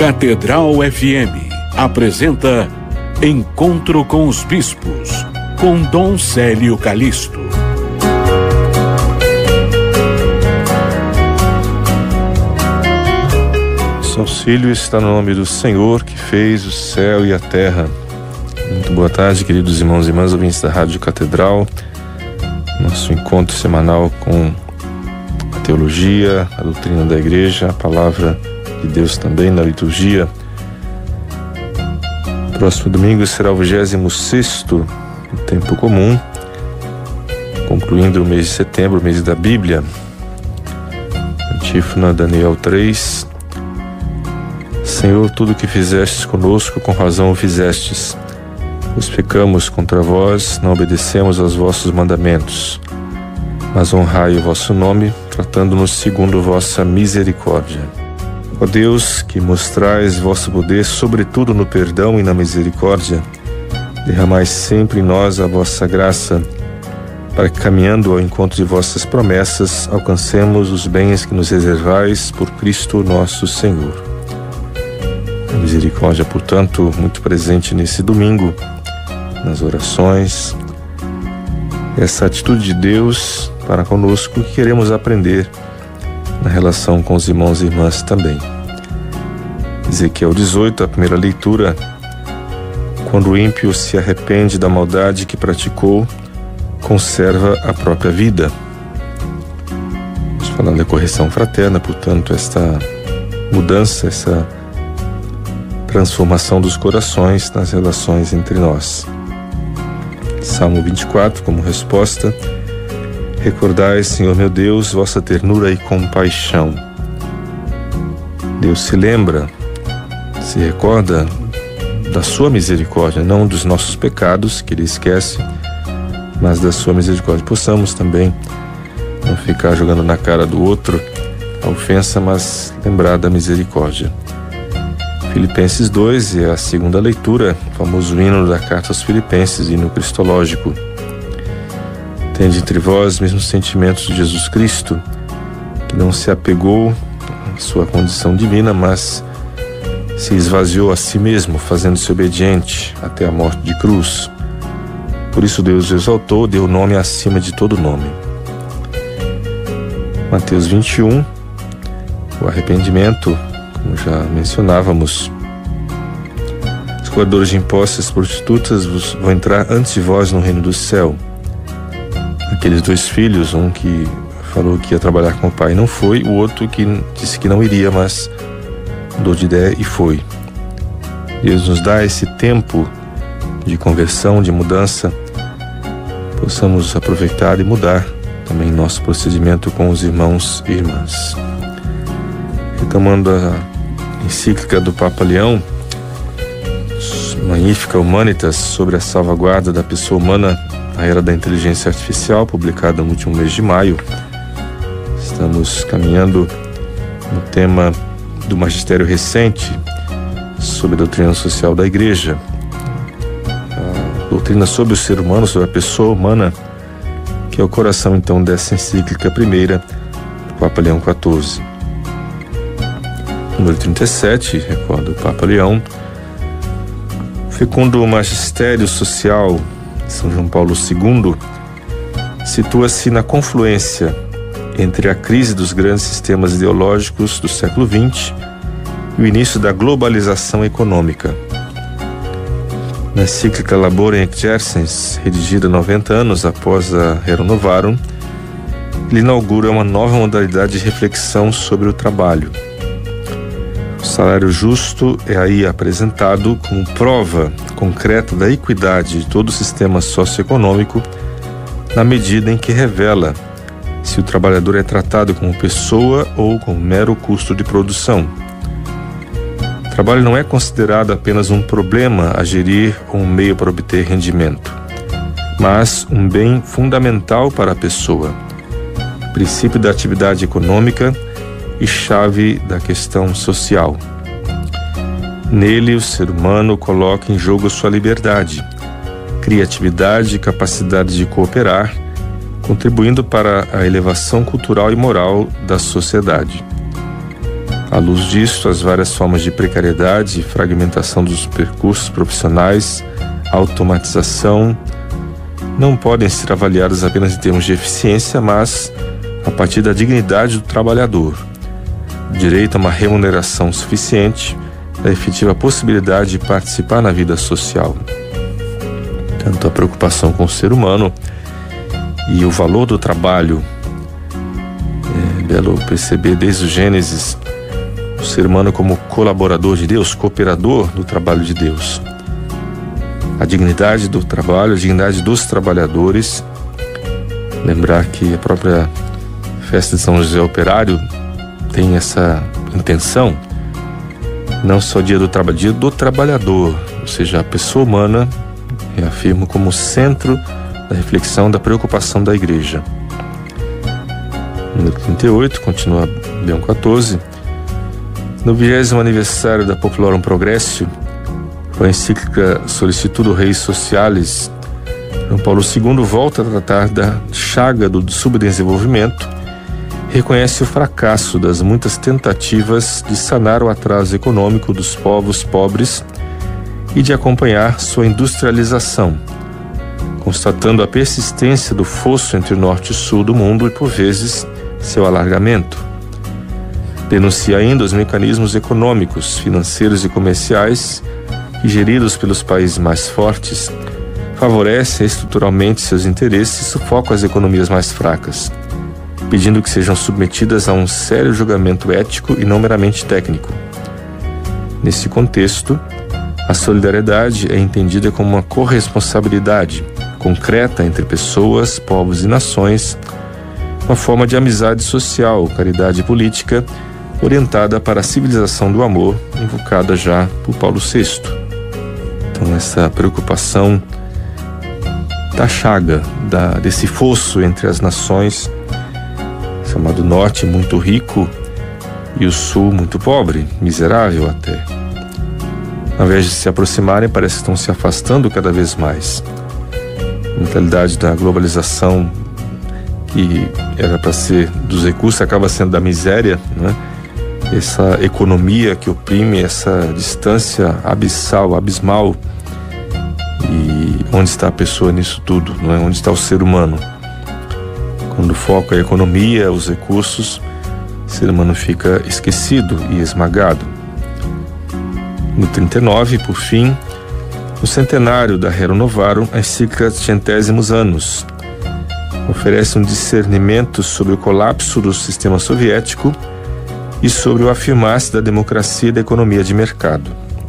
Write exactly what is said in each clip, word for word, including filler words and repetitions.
Catedral F M apresenta Encontro com os Bispos, com Dom Célio Calixto. Nosso auxílio está no nome do Senhor, que fez o céu e a terra. Muito boa tarde, queridos irmãos e irmãs ouvintes da Rádio Catedral. Nosso encontro semanal com a teologia, a doutrina da igreja, a palavra de Deus também na liturgia. Próximo domingo será o vigésimo sexto no tempo comum, concluindo o mês de setembro, o mês da Bíblia. Antífona, Daniel três. Senhor, tudo o que fizestes conosco, com razão o fizestes. Pois pecamos contra vós, não obedecemos aos vossos mandamentos. Mas honrai o vosso nome, tratando-nos segundo vossa misericórdia. Ó Deus, que mostrais vosso poder, sobretudo no perdão e na misericórdia, derramai sempre em nós a vossa graça, para que, caminhando ao encontro de vossas promessas, alcancemos os bens que nos reservais por Cristo nosso Senhor. A misericórdia, portanto, muito presente nesse domingo, nas orações. Essa atitude de Deus para conosco que queremos aprender na relação com os irmãos e irmãs também. Ezequiel dezoito, a primeira leitura. Quando o ímpio se arrepende da maldade que praticou, conserva a própria vida. Vamos falar da correção fraterna, portanto, esta mudança, essa transformação dos corações nas relações entre nós. Salmo vinte e quatro, como resposta: recordai, Senhor meu Deus, vossa ternura e compaixão. Deus se lembra, se recorda da sua misericórdia, não dos nossos pecados, que Ele esquece, mas da sua misericórdia. Possamos também não ficar jogando na cara do outro a ofensa, mas lembrar da misericórdia. Filipenses dois é a segunda leitura, o famoso hino da carta aos Filipenses, hino cristológico. Tende entre vós os mesmos sentimentos de Jesus Cristo, que não se apegou à sua condição divina, mas se esvaziou a si mesmo, fazendo-se obediente até a morte de cruz. Por isso Deus o exaltou, deu nome acima de todo nome. Mateus vinte e um, o arrependimento, como já mencionávamos. Os cobradores de impostos e as prostitutas vão entrar antes de vós no reino do céu. Aqueles dois filhos, um que falou que ia trabalhar com o pai e não foi, o outro que disse que não iria, mas mudou de ideia e foi. Deus nos dá esse tempo de conversão, de mudança, possamos aproveitar e mudar também nosso procedimento com os irmãos e irmãs. Retomando a encíclica do Papa Leão, Magnificat Humanitas, sobre a salvaguarda da pessoa humana na era da inteligência artificial, publicada no último mês de maio. Estamos caminhando no tema do magistério recente sobre a doutrina social da Igreja, a doutrina sobre o ser humano, sobre a pessoa humana, que é o coração então dessa encíclica primeira do Papa Leão quatorze. Número trinta e sete, recordo o Papa Leão, fecundo o magistério social de São João Paulo segundo, situa-se na confluência entre a crise dos grandes sistemas ideológicos do século vinte e o início da globalização econômica. Na encíclica Laborem Exercens, redigida noventa anos após a Rerum Novarum, ele inaugura uma nova modalidade de reflexão sobre o trabalho. O salário justo é aí apresentado como prova concreta da equidade de todo o sistema socioeconômico, na medida em que revela se o trabalhador é tratado como pessoa ou como mero custo de produção. O trabalho não é considerado apenas um problema a gerir ou um meio para obter rendimento, mas um bem fundamental para a pessoa, princípio da atividade econômica e chave da questão social. Nele, o ser humano coloca em jogo sua liberdade, criatividade e capacidade de cooperar, contribuindo para a elevação cultural e moral da sociedade. À luz disso, as várias formas de precariedade e fragmentação dos percursos profissionais, automatização, não podem ser avaliadas apenas em termos de eficiência, mas a partir da dignidade do trabalhador, direito a uma remuneração suficiente, a efetiva possibilidade de participar na vida social. Tanto a preocupação com o ser humano e o valor do trabalho. É belo perceber desde o Gênesis o ser humano como colaborador de Deus, cooperador do trabalho de Deus. A dignidade do trabalho, a dignidade dos trabalhadores. Lembrar que a própria festa de São José Operário tem essa intenção, não só dia do trabalho, dia do trabalhador, ou seja, a pessoa humana, reafirmo, como centro da reflexão, da preocupação da Igreja. Número trinta e oito, continua Leão quatorze. No vigésimo aniversário da Populorum Progressio, com a encíclica Solicitudo Reis Socialis, João Paulo segundo volta a tratar da chaga do subdesenvolvimento, reconhece o fracasso das muitas tentativas de sanar o atraso econômico dos povos pobres e de acompanhar sua industrialização, constatando a persistência do fosso entre o norte e o sul do mundo e, por vezes, seu alargamento. Denuncia ainda os mecanismos econômicos, financeiros e comerciais que, geridos pelos países mais fortes, favorecem estruturalmente seus interesses e sufocam as economias mais fracas, pedindo que sejam submetidas a um sério julgamento ético e não meramente técnico. Nesse contexto, a solidariedade é entendida como uma corresponsabilidade concreta entre pessoas, povos e nações, uma forma de amizade social, caridade política, orientada para a civilização do amor, invocada já por Paulo sexto. Então, essa preocupação da chaga, da, desse fosso entre as nações, chamado Norte muito rico e o Sul muito pobre, miserável até. Ao invés de se aproximarem, parece que estão se afastando cada vez mais. A mentalidade da globalização, que era para ser dos recursos, acaba sendo da miséria, né? Essa economia que oprime, essa distância abissal, abismal. E onde está a pessoa nisso tudo? Não é? Onde está o ser humano? Quando o foco é a economia, os recursos, o ser humano fica esquecido e esmagado. No trinta e nove, por fim, no centenário da Rerum Novarum, a encíclica Centésimos Annus oferece um discernimento sobre o colapso do sistema soviético e sobre o afirmar-se da democracia e da economia de mercado.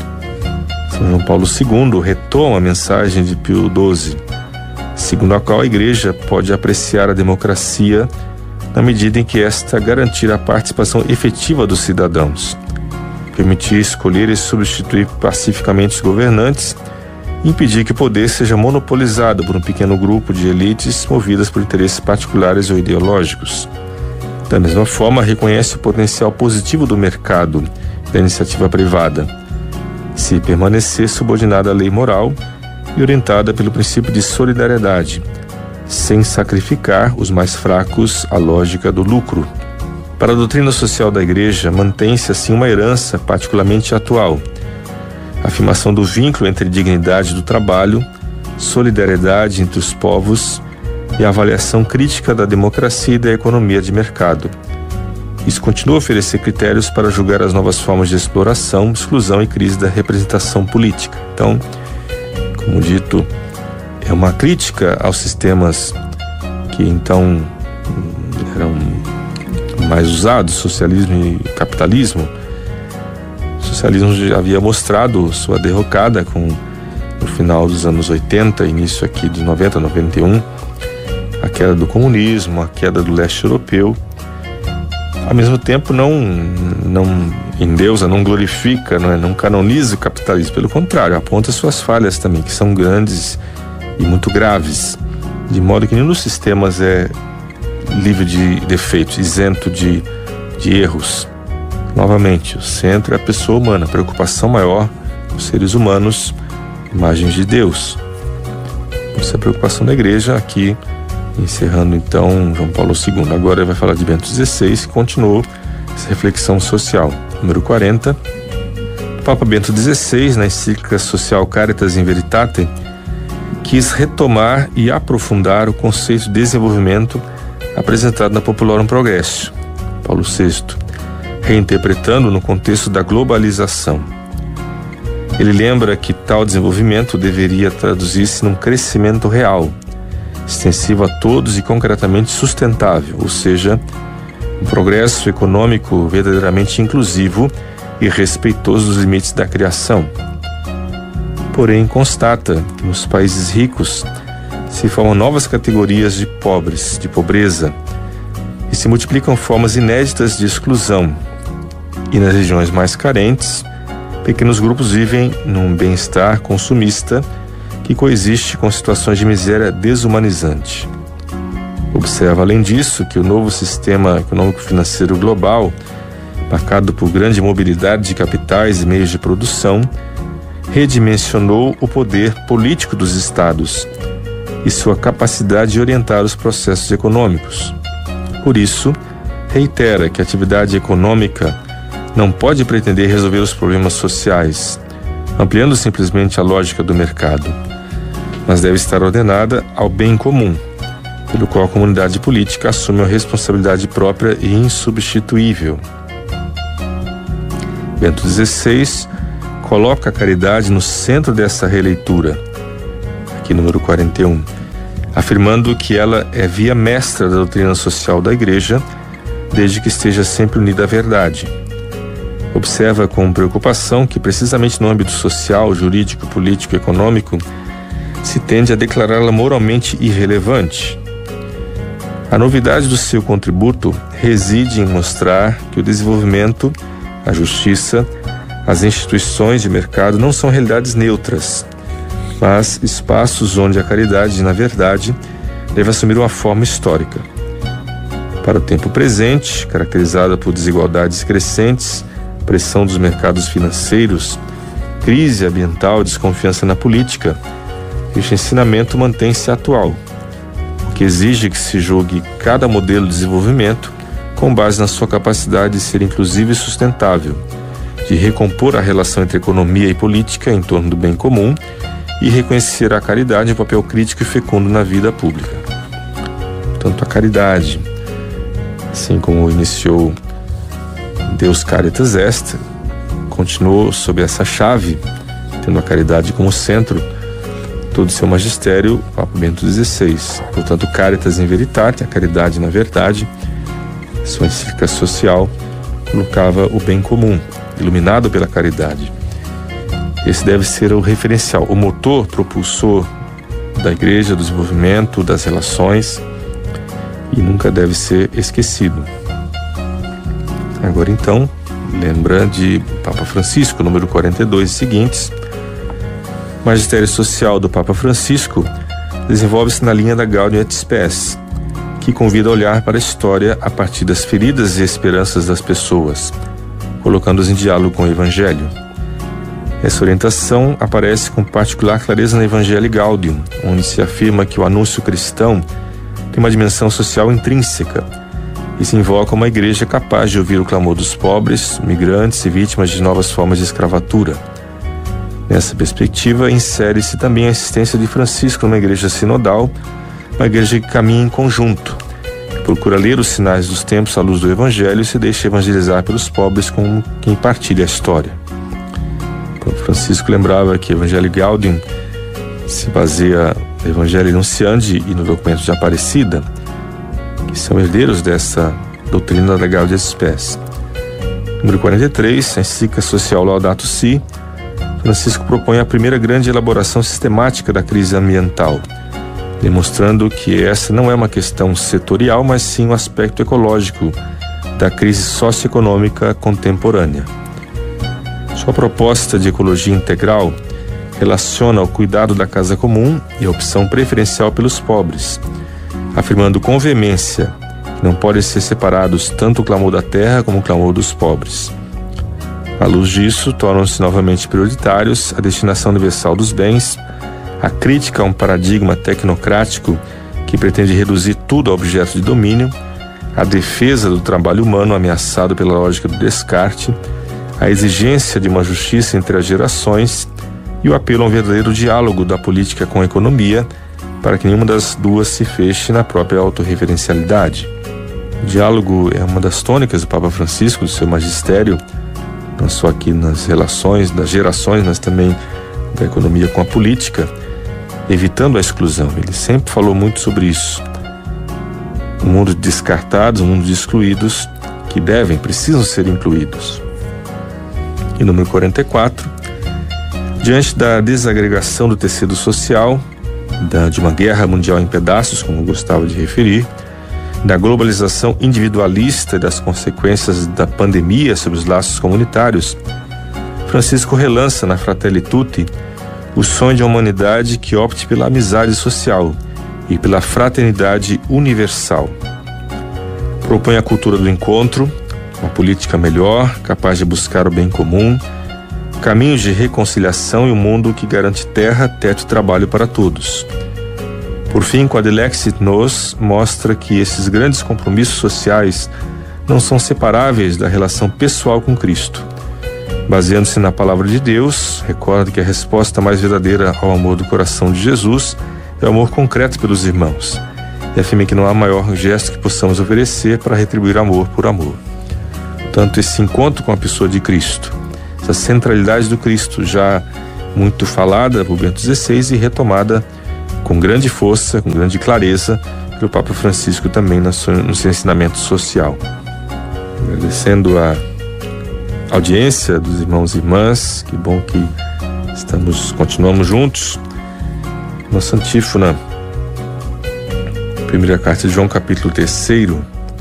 São João Paulo segundo retoma a mensagem de Pio doze, segundo a qual a Igreja pode apreciar a democracia na medida em que esta garantir a participação efetiva dos cidadãos, permitir escolher e substituir pacificamente os governantes e impedir que o poder seja monopolizado por um pequeno grupo de elites movidas por interesses particulares ou ideológicos. Da mesma forma, reconhece o potencial positivo do mercado e da iniciativa privada, se permanecer subordinada à lei moral e orientada pelo princípio de solidariedade, sem sacrificar os mais fracos à lógica do lucro. Para a doutrina social da Igreja, mantém-se assim uma herança particularmente atual: a afirmação do vínculo entre dignidade do trabalho, solidariedade entre os povos e a avaliação crítica da democracia e da economia de mercado. Isso continua a oferecer critérios para julgar as novas formas de exploração, exclusão e crise da representação política. Então, como dito, é uma crítica aos sistemas que então eram mais usados, socialismo e capitalismo. O socialismo já havia mostrado sua derrocada com, no final dos anos oitenta, início aqui de noventa, noventa e um, a queda do comunismo, a queda do leste europeu. Ao mesmo tempo, não, não endeusa, não glorifica, não, é, não canoniza o capitalismo. Pelo contrário, aponta suas falhas também, que são grandes e muito graves, de modo que nenhum dos sistemas é livre de defeitos, isento de, de erros. Novamente, o centro é a pessoa humana, a preocupação maior dos seres humanos, imagens de Deus. Essa é a preocupação da Igreja aqui, encerrando então João Paulo segundo. Agora ele vai falar de Bento dezesseis, que continuou essa reflexão social. número quarenta, o Papa Bento dezesseis, na encíclica Social Caritas in Veritate, quis retomar e aprofundar o conceito de desenvolvimento apresentado na Populorum Progressio, Paulo sexto, reinterpretando no contexto da globalização. Ele lembra que tal desenvolvimento deveria traduzir-se num crescimento real, extensivo a todos e concretamente sustentável, ou seja, um progresso econômico verdadeiramente inclusivo e respeitoso dos limites da criação. Porém, constata que nos países ricos se formam novas categorias de pobres, de pobreza, e se multiplicam formas inéditas de exclusão. E nas regiões mais carentes, pequenos grupos vivem num bem-estar consumista que coexiste com situações de miséria desumanizante. Observa, além disso, que o novo sistema econômico-financeiro global, marcado por grande mobilidade de capitais e meios de produção, redimensionou o poder político dos estados e sua capacidade de orientar os processos econômicos. Por isso, reitera que a atividade econômica não pode pretender resolver os problemas sociais, ampliando simplesmente a lógica do mercado, mas deve estar ordenada ao bem comum, pelo qual a comunidade política assume uma responsabilidade própria e insubstituível. Bento dezesseis coloca a caridade no centro dessa releitura, aqui número quarenta e um, afirmando que ela é via mestra da doutrina social da Igreja, desde que esteja sempre unida à verdade. Observa com preocupação que precisamente no âmbito social, jurídico, político e econômico se tende a declará-la moralmente irrelevante. A novidade do seu contributo reside em mostrar que o desenvolvimento, a justiça, as instituições de mercado não são realidades neutras, mas espaços onde a caridade, na verdade, deve assumir uma forma histórica. Para o tempo presente, caracterizada por desigualdades crescentes, pressão dos mercados financeiros, crise ambiental e desconfiança na política, este ensinamento mantém-se atual, o que exige que se julgue cada modelo de desenvolvimento com base na sua capacidade de ser inclusivo e sustentável, de recompor a relação entre economia e política em torno do bem comum e reconhecer a caridade um papel crítico e fecundo na vida pública. Portanto, a caridade, assim como iniciou Deus Caritas Est, continuou sob essa chave, tendo a caridade como centro, todo o seu magistério, Papa Bento dezesseis. Portanto, Caritas in Veritate, a caridade na verdade, sua encíclica social, colocava o bem comum, iluminado pela caridade. Esse deve ser o referencial, o motor propulsor da Igreja, do desenvolvimento, das relações, e nunca deve ser esquecido. Agora então, lembra de Papa Francisco, número quarenta e dois e seguintes. O magistério social do Papa Francisco desenvolve-se na linha da Gaudium et Spes, que convida a olhar para a história a partir das feridas e esperanças das pessoas, colocando-as em diálogo com o Evangelho. Essa orientação aparece com particular clareza no Evangelii Gaudium, onde se afirma que o anúncio cristão tem uma dimensão social intrínseca e se invoca uma igreja capaz de ouvir o clamor dos pobres, migrantes e vítimas de novas formas de escravatura. Nessa perspectiva, insere-se também a insistência de Francisco numa igreja sinodal, uma igreja que caminha em conjunto, que procura ler os sinais dos tempos à luz do Evangelho e se deixa evangelizar pelos pobres como quem partilha a história. Francisco lembrava que o Evangelii Gaudium se baseia no Evangelho Nunciandi e no documento de Aparecida, que são herdeiros dessa doutrina da Gaudium et Spes. Número quarenta e três, a encíclica social Laudato Si, Francisco propõe a primeira grande elaboração sistemática da crise ambiental, demonstrando que essa não é uma questão setorial, mas sim um aspecto ecológico da crise socioeconômica contemporânea. Sua proposta de ecologia integral relaciona o cuidado da casa comum e a opção preferencial pelos pobres, afirmando com veemência que não podem ser separados tanto o clamor da terra como o clamor dos pobres. À luz disso, tornam-se novamente prioritários a destinação universal dos bens, a crítica a um paradigma tecnocrático que pretende reduzir tudo a objeto de domínio, a defesa do trabalho humano ameaçado pela lógica do descarte a exigência de uma justiça entre as gerações e o apelo a um verdadeiro diálogo da política com a economia, para que nenhuma das duas se feche na própria autorreferencialidade. O diálogo é uma das tônicas do Papa Francisco, do seu magistério, não só aqui nas relações das gerações, mas também da economia com a política, evitando a exclusão. Ele sempre falou muito sobre isso. Um mundo de descartados, um mundo de excluídos, que devem, precisam ser incluídos. E número quarenta e quatro, diante da desagregação do tecido social, da, de uma guerra mundial em pedaços, como eu gostava de referir, da globalização individualista e das consequências da pandemia sobre os laços comunitários, Francisco relança na Fratelli Tutti o sonho de uma humanidade que opte pela amizade social e pela fraternidade universal. Propõe a cultura do encontro, uma política melhor, capaz de buscar o bem comum, caminhos de reconciliação e um mundo que garante terra, teto e trabalho para todos. Por fim, com a Dilexit Nos, mostra que esses grandes compromissos sociais não são separáveis da relação pessoal com Cristo. Baseando-se na palavra de Deus, recorda que a resposta mais verdadeira ao amor do coração de Jesus é o amor concreto pelos irmãos, e afirma que não há maior gesto que possamos oferecer para retribuir amor por amor. Portanto, esse encontro com a pessoa de Cristo, essa centralidade do Cristo já muito falada por Bento dezesseis e retomada com grande força, com grande clareza pelo Papa Francisco também no seu, no seu ensinamento social. Agradecendo a audiência dos irmãos e irmãs, que bom que estamos, continuamos juntos. Nossa antífona, primeira carta de João, capítulo terceiro.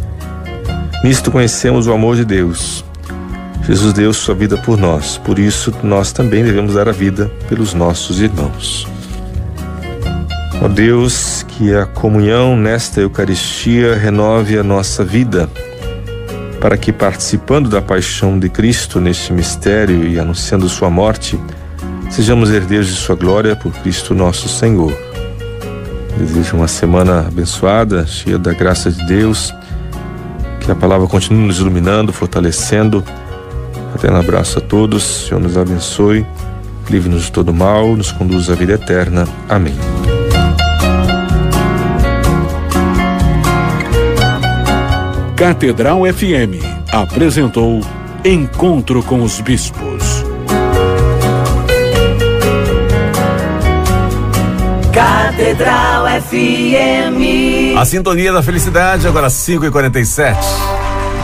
Nisto conhecemos o amor de Deus. Jesus deu sua vida por nós, por isso nós também devemos dar a vida pelos nossos irmãos. Ó Deus, que a comunhão nesta Eucaristia renove a nossa vida, para que, participando da paixão de Cristo neste mistério e anunciando sua morte, sejamos herdeiros de sua glória por Cristo nosso Senhor. Desejo uma semana abençoada, cheia da graça de Deus, que a palavra continue nos iluminando, fortalecendo. Até um abraço a todos, o Senhor nos abençoe, livre-nos de todo mal, nos conduz à vida eterna. Amém. Catedral F M apresentou Encontro com os Bispos. Catedral F M. A sintonia da felicidade, agora cinco e quarenta e sete.